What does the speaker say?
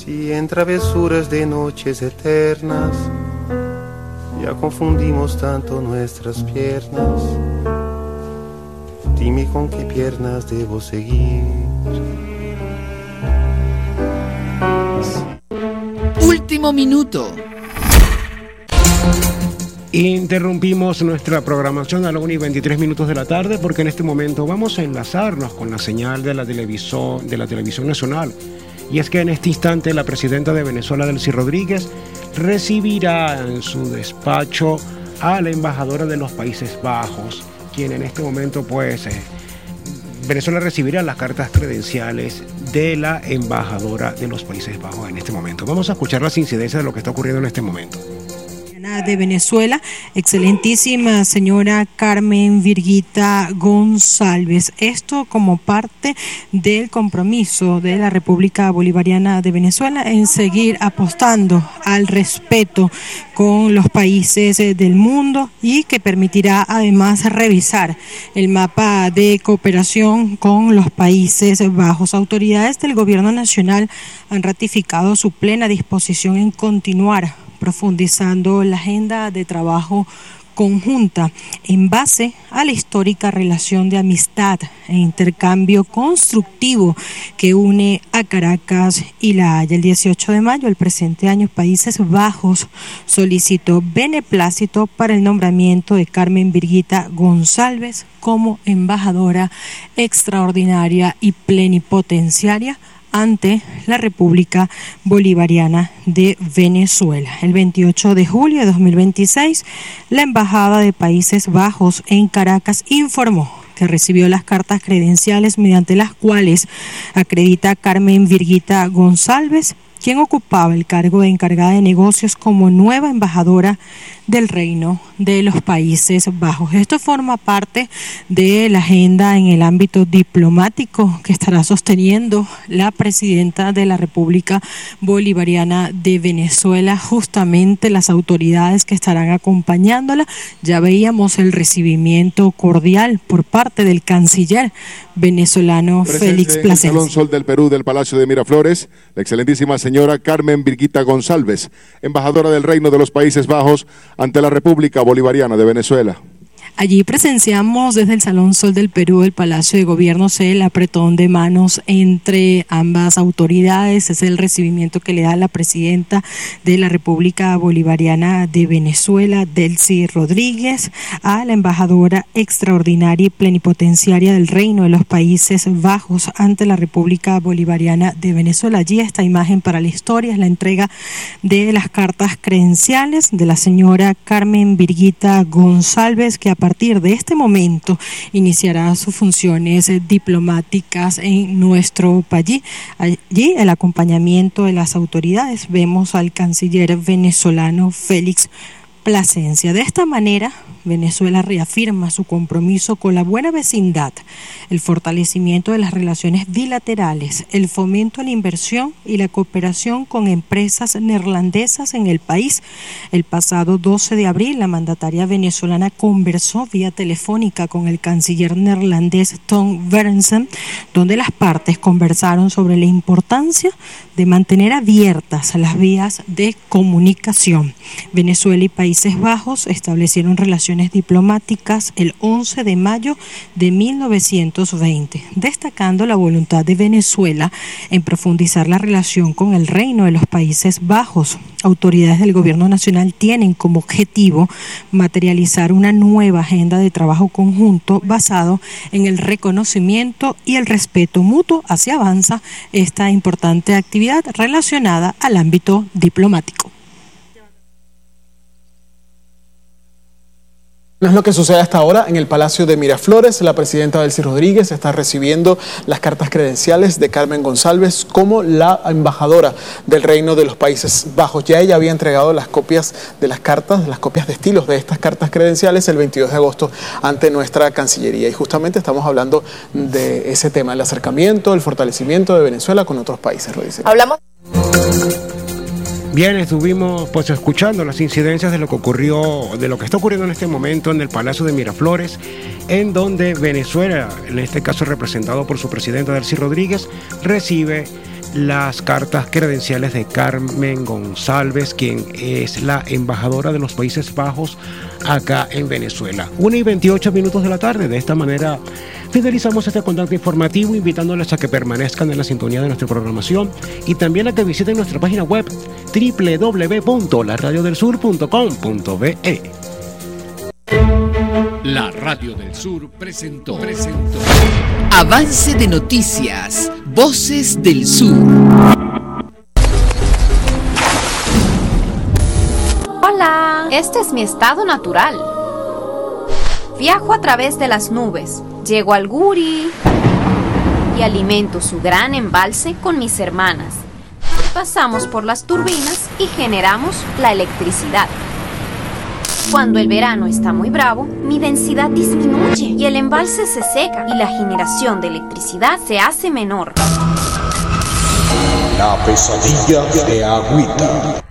Si en travesuras de noches eternas ya confundimos tanto nuestras piernas, dime con qué piernas debo seguir. Último minuto. Interrumpimos nuestra programación a la 1:23 de la tarde porque en este momento vamos a enlazarnos con la señal de la televisión nacional. Y es que en este instante la presidenta de Venezuela, Delcy Rodríguez, recibirá en su despacho a la embajadora de los Países Bajos, quien en este momento Venezuela recibirá las cartas credenciales de la embajadora de los Países Bajos en este momento. Vamos a escuchar las incidencias de lo que está ocurriendo en este momento. De Venezuela, excelentísima señora Carmen Birguita González. Esto como parte del compromiso de la República Bolivariana de Venezuela en seguir apostando al respeto con los países del mundo y que permitirá además revisar el mapa de cooperación con los Países Bajos. Autoridades del Gobierno Nacional han ratificado su plena disposición en continuar profundizando la agenda de trabajo conjunta en base a la histórica relación de amistad e intercambio constructivo que une a Caracas y La Haya. El 18 de mayo del presente año, Países Bajos solicitó beneplácito para el nombramiento de Carmen Birguita González como embajadora extraordinaria y plenipotenciaria ante la República Bolivariana de Venezuela. El 28 de julio de 2026, la Embajada de Países Bajos en Caracas informó que recibió las cartas credenciales mediante las cuales acredita a Carmen Birguita González, quien ocupaba el cargo de encargada de negocios como nueva embajadora del Reino de los Países Bajos. Esto forma parte de la agenda en el ámbito diplomático que estará sosteniendo la presidenta de la República Bolivariana de Venezuela, justamente las autoridades que estarán acompañándola. Ya veíamos el recibimiento cordial por parte del canciller venezolano Félix Plasencia. En el Salón Sol del Perú del Palacio de Miraflores, la excelentísima señora Carmen Birguita González, embajadora del Reino de los Países Bajos ante la República Bolivariana de Venezuela. Allí presenciamos desde el Salón Sol del Perú del Palacio de Gobierno el apretón de manos entre ambas autoridades. Es el recibimiento que le da la presidenta de la República Bolivariana de Venezuela, Delcy Rodríguez, a la embajadora extraordinaria y plenipotenciaria del Reino de los Países Bajos ante la República Bolivariana de Venezuela. Allí esta imagen para la historia es la entrega de las cartas credenciales de la señora Carmen Birguita González, que a partir de este momento iniciará sus funciones diplomáticas en nuestro país. Allí el acompañamiento de las autoridades, vemos al canciller venezolano Félix Plasencia. De esta manera, Venezuela reafirma su compromiso con la buena vecindad, el fortalecimiento de las relaciones bilaterales, el fomento a la inversión y la cooperación con empresas neerlandesas en el país. El pasado 12 de abril, la mandataria venezolana conversó vía telefónica con el canciller neerlandés Tom Berendsen, donde las partes conversaron sobre la importancia de mantener abiertas las vías de comunicación. Venezuela y Países Bajos establecieron relaciones diplomáticas el 11 de mayo de 1920, destacando la voluntad de Venezuela en profundizar la relación con el Reino de los Países Bajos. Autoridades del Gobierno Nacional tienen como objetivo materializar una nueva agenda de trabajo conjunto basado en el reconocimiento y el respeto mutuo. Así avanza esta importante actividad relacionada al ámbito diplomático. No es lo que sucede hasta ahora en el Palacio de Miraflores. La presidenta Delcy Rodríguez está recibiendo las cartas credenciales de Carmen González como la embajadora del Reino de los Países Bajos. Ya ella había entregado las copias de las cartas, las copias de estilos de estas cartas credenciales el 22 de agosto ante nuestra Cancillería. Y justamente estamos hablando de ese tema, el acercamiento, el fortalecimiento de Venezuela con otros países. Hablamos. Bien, estuvimos escuchando las incidencias de lo que ocurrió, de lo que está ocurriendo en este momento en el Palacio de Miraflores, en donde Venezuela, en este caso representado por su presidenta Delcy Rodríguez, recibe las cartas credenciales de Carmen González, quien es la embajadora de los Países Bajos acá en Venezuela. 1:28 de la tarde. De esta manera finalizamos este contacto informativo, invitándoles a que permanezcan en la sintonía de nuestra programación y también a que visiten nuestra página web www.laradiodelsur.com.be. La Radio del Sur presentó Avance de Noticias, Voces del Sur. Hola, este es mi estado natural. Viajo a través de las nubes, llego al Guri y alimento su gran embalse con mis hermanas. Pasamos por las turbinas y generamos la electricidad. Cuando el verano está muy bravo, mi densidad disminuye y el embalse se seca y la generación de electricidad se hace menor. La pesadilla de Agüita.